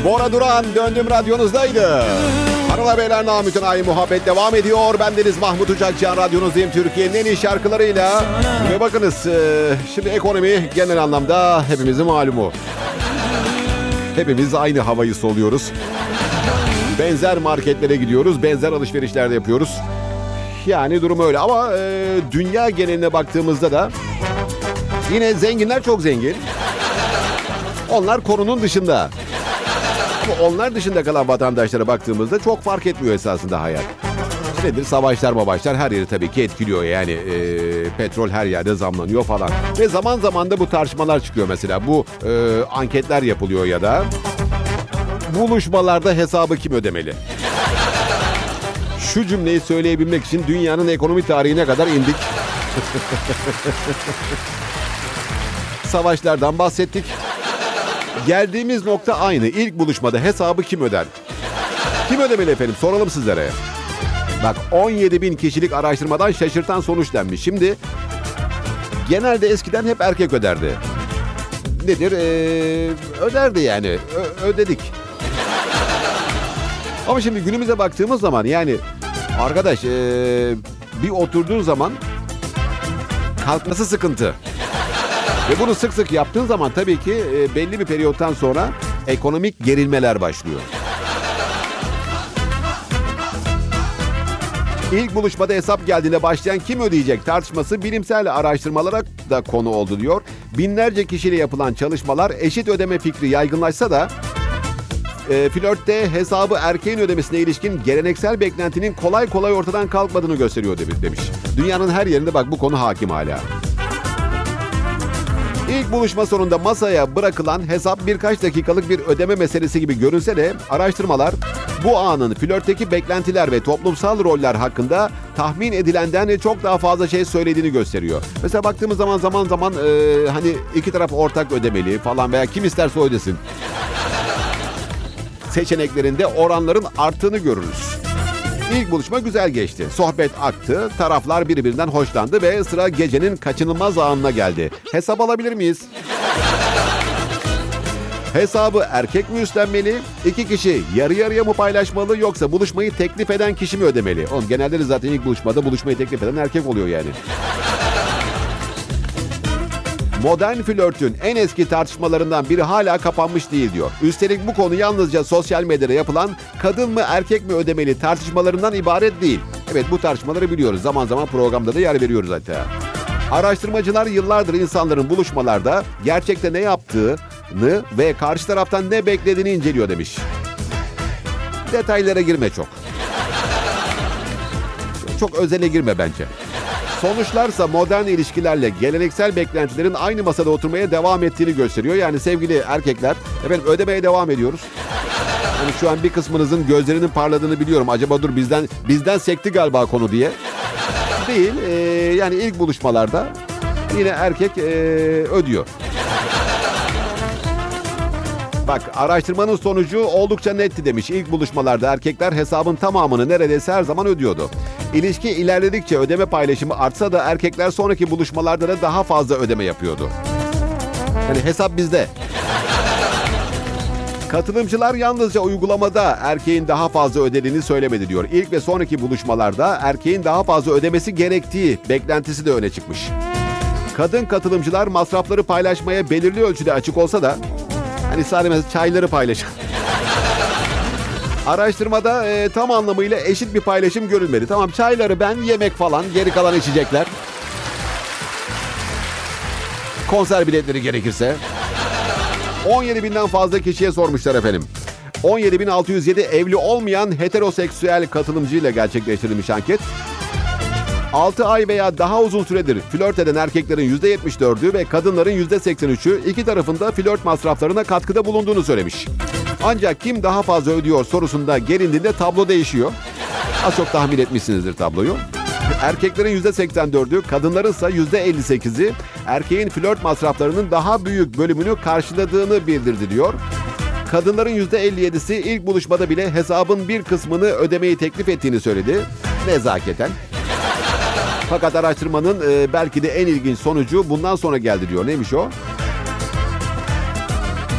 Bora Duran döndüm radyonuzdaydı. Hanımlar beyler, namütenayi muhabbet devam ediyor. Bendeniz Mahmut Uçakcan, radyonuzdayım Türkiye'nin en iyi şarkılarıyla. Ve bakınız şimdi ekonomi genel anlamda hepimizin malumu. Hepimiz aynı havayı soluyoruz. Benzer marketlere gidiyoruz, benzer alışverişler de yapıyoruz. Yani durum öyle ama dünya geneline baktığımızda da yine zenginler çok zengin. Onlar konunun dışında. Ama onlar dışında kalan vatandaşlara baktığımızda çok fark etmiyor esasında hayat. Nedir? Savaşlar her yeri tabii ki etkiliyor. Yani petrol her yerde zamlanıyor falan. Ve zaman zaman da bu tartışmalar çıkıyor mesela. Bu anketler yapılıyor ya da buluşmalarda hesabı kim ödemeli? Şu cümleyi söyleyebilmek için dünyanın ekonomi tarihine kadar indik. Savaşlardan bahsettik. Geldiğimiz nokta aynı. İlk buluşmada hesabı kim öder? Kim ödemeli efendim? Soralım sizlere. Bak, 17 bin kişilik araştırmadan şaşırtan sonuç denmiş. Şimdi genelde eskiden hep erkek öderdi. Nedir? Öderdi yani. Ödedik. Ama şimdi günümüze baktığımız zaman yani arkadaş bir oturduğun zaman kalkması sıkıntı. Ve bunu sık sık yaptığın zaman tabii ki belli bir periyottan sonra ekonomik gerilmeler başlıyor. İlk buluşmada hesap geldiğinde başlayan kim ödeyecek tartışması bilimsel araştırmalara da konu oldu diyor. Binlerce kişiyle yapılan çalışmalar eşit ödeme fikri yaygınlaşsa da flörtte hesabı erkeğin ödemesine ilişkin geleneksel beklentinin kolay kolay ortadan kalkmadığını gösteriyor demiş. Dünyanın her yerinde bak bu konu hakim hala. İlk buluşma sonunda masaya bırakılan hesap birkaç dakikalık bir ödeme meselesi gibi görünse de araştırmalar bu anın flörtteki beklentiler ve toplumsal roller hakkında tahmin edilenden çok daha fazla şey söylediğini gösteriyor. Mesela baktığımız zaman hani iki taraf ortak ödemeli falan veya kim isterse ödesin seçeneklerinde oranların arttığını görürüz. İlk buluşma güzel geçti. Sohbet aktı, taraflar birbirinden hoşlandı ve sıra gecenin kaçınılmaz anına geldi. Hesap alabilir miyiz? Hesabı erkek mi üstlenmeli? İki kişi yarı yarıya mı paylaşmalı yoksa buluşmayı teklif eden kişi mi ödemeli? Oğlum genelde zaten ilk buluşmada buluşmayı teklif eden erkek oluyor yani. Modern flörtün en eski tartışmalarından biri hala kapanmış değil diyor. Üstelik bu konu yalnızca sosyal medyada yapılan kadın mı erkek mi ödemeli tartışmalarından ibaret değil. Evet, bu tartışmaları biliyoruz. Zaman zaman programda da yer veriyoruz hatta. Araştırmacılar yıllardır insanların buluşmalarda gerçekte ne yaptığını ve karşı taraftan ne beklediğini inceliyor demiş. Detaylara girme çok. Çok özele girme bence. Sonuçlarsa modern ilişkilerle geleneksel beklentilerin aynı masada oturmaya devam ettiğini gösteriyor. Yani sevgili erkekler, efendim ödemeye devam ediyoruz. Yani şu an bir kısmınızın gözlerinin parladığını biliyorum. Acaba dur bizden sekti galiba konu diye. Değil. Yani ilk buluşmalarda yine erkek ödüyor. Bak, araştırmanın sonucu oldukça netti demiş. İlk buluşmalarda erkekler hesabın tamamını neredeyse her zaman ödüyordu. İlişki ilerledikçe ödeme paylaşımı artsa da erkekler sonraki buluşmalarda da daha fazla ödeme yapıyordu. Yani hesap bizde. Katılımcılar yalnızca uygulamada erkeğin daha fazla ödediğini söylemedi diyor. İlk ve sonraki buluşmalarda erkeğin daha fazla ödemesi gerektiği beklentisi de öne çıkmış. Kadın katılımcılar masrafları paylaşmaya belirli ölçüde açık olsa da hani sadece çayları paylaşan. Araştırmada tam anlamıyla eşit bir paylaşım görülmedi. Tamam, çayları ben, yemek falan, geri kalan içecekler. Konser biletleri gerekirse. 17 binden fazla kişiye sormuşlar efendim. 17.607 evli olmayan heteroseksüel katılımcıyla gerçekleştirilmiş anket. 6 ay veya daha uzun süredir flört eden erkeklerin %74'ü ve kadınların %83'ü iki tarafında flört masraflarına katkıda bulunduğunu söylemiş. Ancak kim daha fazla ödüyor sorusunda gelindiğinde tablo değişiyor. Az çok tahmin etmişsinizdir tabloyu. Erkeklerin %84'ü, kadınların ise %58'i erkeğin flört masraflarının daha büyük bölümünü karşıladığını bildirdi diyor. Kadınların %57'si ilk buluşmada bile hesabın bir kısmını ödemeyi teklif ettiğini söyledi. Nezaketen. Fakat araştırmanın belki de en ilginç sonucu bundan sonra geldi diyor. Neymiş o?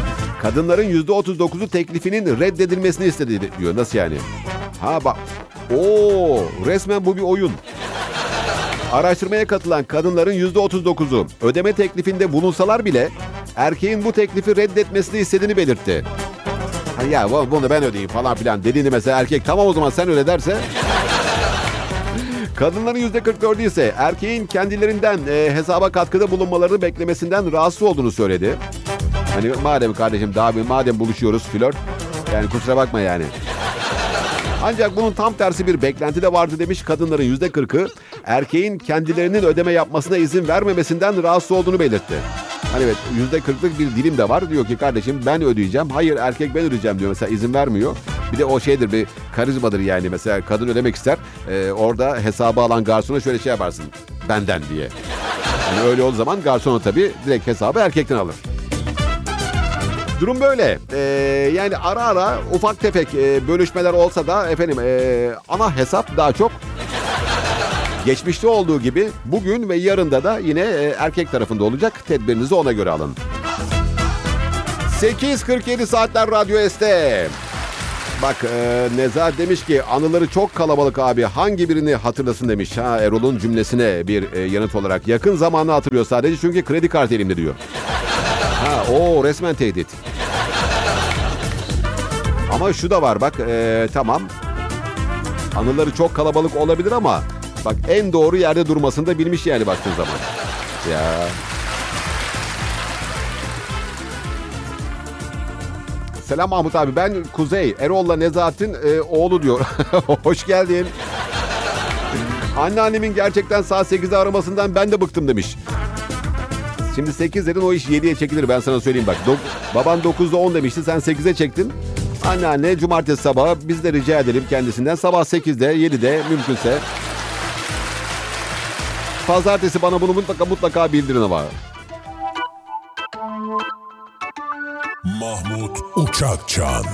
kadınların %39'u teklifinin reddedilmesini istedi diyor. Nasıl yani? Ha bak. Oo, resmen bu bir oyun. Araştırmaya katılan kadınların %39'u ödeme teklifinde bulunsalar bile erkeğin bu teklifi reddetmesini istediğini belirtti. Ha ya bunu ben ödeyeyim falan filan dediğini mesela erkek tamam o zaman sen öyle derse. Kadınların %44'ü ise erkeğin kendilerinden hesaba katkıda bulunmalarını beklemesinden rahatsız olduğunu söyledi. Hani madem kardeşim madem buluşuyoruz flört yani kusura bakma yani. Ancak bunun tam tersi bir beklenti de vardı demiş. Kadınların %40'ı erkeğin kendilerinin ödeme yapmasına izin vermemesinden rahatsız olduğunu belirtti. Hani evet %40'lık bir dilim de var. Diyor ki kardeşim ben ödeyeceğim. Hayır erkek ben ödeyeceğim diyor. Mesela izin vermiyor. Bir de o şeydir bir karizmadır yani. Mesela kadın ödemek ister. Orada hesabı alan garsona şöyle şey yaparsın. Benden diye. Yani öyle olduğu zaman garsona tabii direkt hesabı erkekten alır. Durum böyle. Yani ara ara ufak tefek bölüşmeler olsa da efendim ana hesap daha çok geçmişte olduğu gibi bugün ve yarında da yine erkek tarafında olacak. Tedbirinizi ona göre alın. 8.47 saatler Radyo S'te. Bak Nezahat demiş ki anıları çok kalabalık abi hangi birini hatırlasın demiş. Ha Erol'un cümlesine bir yanıt olarak yakın zamanı hatırlıyor sadece çünkü kredi kartı elimde diyor. Ha o resmen tehdit. Ama şu da var bak tamam. Anıları çok kalabalık olabilir ama bak en doğru yerde durmasını da bilmiş yani baktığın zaman. Ya. Selam Mahmut abi ben Kuzey. Erol'la Nezahat'in oğlu diyor. Hoş geldin. Anneannemin gerçekten saat 8'de aramasından ben de bıktım demiş. Şimdi 8 dedin o iş 7'ye çekilir ben sana söyleyeyim bak. Baban 9'da 10 demişti sen 8'e çektin. Anneanne cumartesi sabahı biz de rica edelim kendisinden sabah 8'de 7'de mümkünse. Pazartesi bana bunu mutlaka bildirin ama. Mahmut Uçakcan.